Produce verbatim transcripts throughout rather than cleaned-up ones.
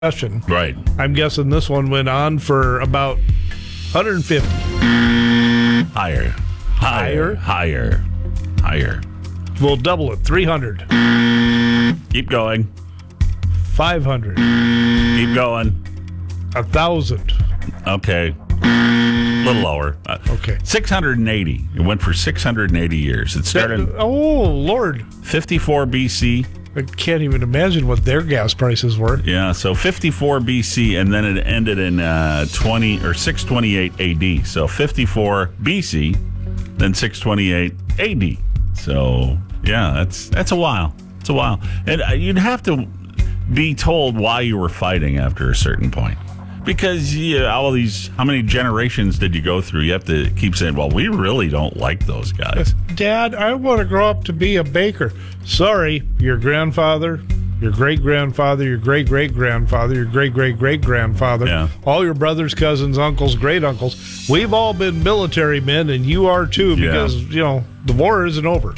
discussion. Right. I'm guessing this one went on for about one hundred fifty. Higher. Higher. Higher. Higher. We'll double it. three hundred. Keep going. five hundred. Keep going. one thousand. Okay. A little lower. Uh, Okay. six hundred eighty. It went for six hundred eighty years. It started Oh, Lord. fifty-four B C. I can't even imagine what their gas prices were. Yeah, so fifty-four B C, and then it ended in uh, twenty or six twenty-eight A D. So fifty-four B C, then six twenty-eight A D. So yeah, that's that's a while. It's a while, and uh, you'd have to be told why you were fighting after a certain point, because yeah, all these how many generations did you go through? You have to keep saying, well, we really don't like those guys. Dad, I want to grow up to be a baker. Sorry, your grandfather, your great-grandfather, your great-great-grandfather, your great-great-great-grandfather, Yeah. all your brothers, cousins, uncles, great-uncles. We've all been military men, and you are too, Yeah. because, you know, the war isn't over.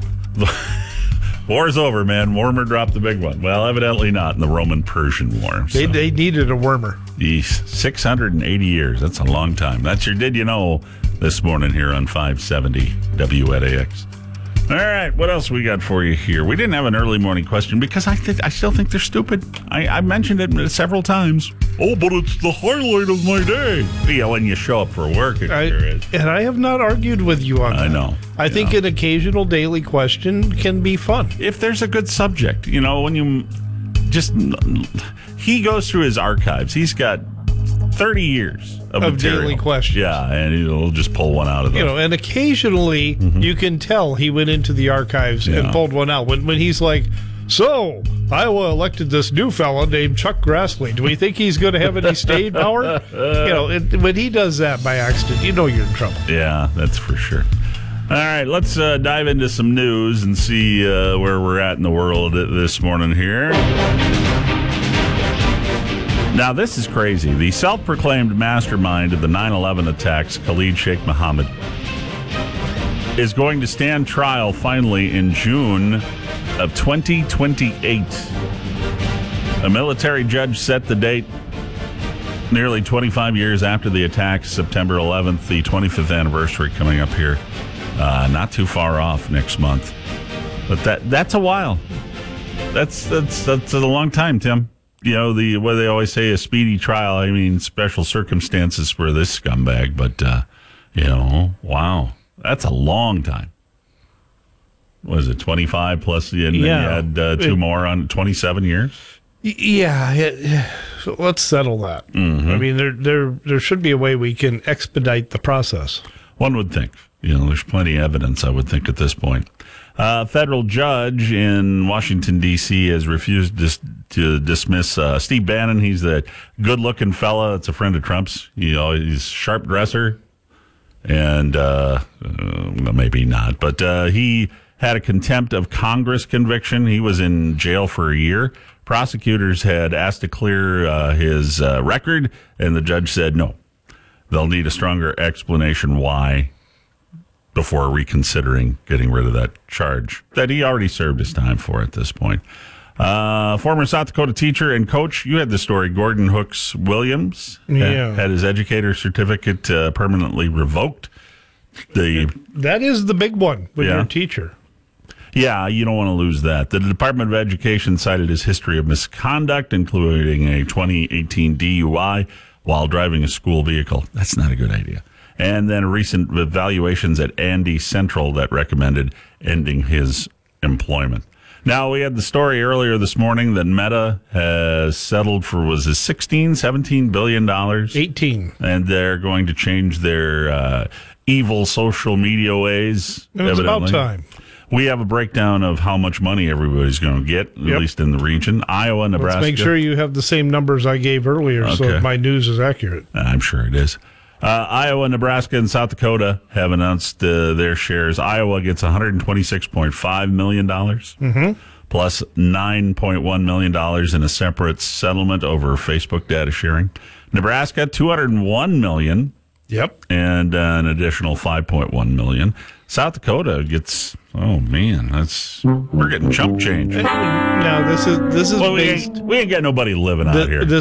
War's over, man. Wormer dropped the big one. Well, evidently not in the Roman-Persian War. They, so. they needed a wormer. Yeesh, six hundred eighty years. That's a long time. That's your Did You Know this morning here on five seventy W N A X. All right, what else we got for you here? We didn't have an early morning question because I think I still think they're stupid. I, I mentioned it several times. Oh, but it's the highlight of my day. Yeah, when you show up for work, it I, sure is. and I have not argued with you on that. I know. I think Yeah. an occasional daily question can be fun. If there's a good subject, you know, when you just... He goes through his archives. He's got thirty years of, Of material. daily questions. Yeah, and he'll just pull one out of the... You know, and occasionally you can tell he went into the archives Yeah. and pulled one out. When when he's like, so, Iowa elected this new fella named Chuck Grassley. Do we think he's going to have any staying power? You know, it, when he does that by accident, you know you're in trouble. Yeah, that's for sure. All right, let's uh, dive into some news and see uh, where we're at in the world this morning here. Now, this is crazy. The self-proclaimed mastermind of the nine eleven attacks, Khalid Sheikh Mohammed, is going to stand trial finally in June of twenty twenty-eight. A military judge set the date nearly twenty-five years after the attacks, September eleventh, the twenty-fifth anniversary coming up here. Uh, not too far off next month. But that that's a while. That's that's that's a long time, Tim. You know, the what they always say, a speedy trial. I mean, special circumstances for this scumbag. But, uh, you know, wow. That's a long time. What is it, twenty-five plus? And then Yeah. you had uh, two It- more on twenty-seven years? Y- Yeah, it, so let's settle that. Mm-hmm. I mean, there there there should be a way we can expedite the process. One would think. You know, there's plenty of evidence, I would think, at this point. A federal judge in Washington, D C has refused dis- to dismiss uh, Steve Bannon. He's the good-looking fella. It's a friend of Trump's. You know, he's a sharp dresser. And uh, uh, maybe not. But uh, he had a contempt of Congress conviction. He was in jail for a year. Prosecutors had asked to clear uh, his uh, record, and the judge said no. They'll need a stronger explanation why before reconsidering getting rid of that charge that he already served his time for at this point. Uh, former South Dakota teacher and coach, you had the story, Gordon Hooks Williams ha- Yeah. had his educator certificate uh, permanently revoked. The That is the big one when Yeah. you're a teacher. Yeah, you don't want to lose that. The Department of Education cited his history of misconduct, including a twenty eighteen D U I while driving a school vehicle. That's not a good idea. And then recent evaluations at Andy Central that recommended ending his employment. Now, we had the story earlier this morning that Meta has settled for, was it sixteen, seventeen billion dollars? eighteen. And they're going to change their uh, evil social media ways. It was about evidently. time. We have a breakdown of how much money everybody's going to get, at Yep. least in the region. Iowa, Nebraska. Let's make sure you have the same numbers I gave earlier so Okay. that my news is accurate. I'm sure it is. Uh, Iowa, Nebraska, and South Dakota have announced uh, their shares. Iowa gets one hundred twenty-six point five million dollars, Mm-hmm. plus nine point one million dollars in a separate settlement over Facebook data sharing. Nebraska, two hundred one million dollars. Yep. And uh, an additional five point one million dollars. South Dakota gets, oh man, that's we're getting chump change. No, this is this is Well, we based. ain't, we ain't got nobody living out The, here. this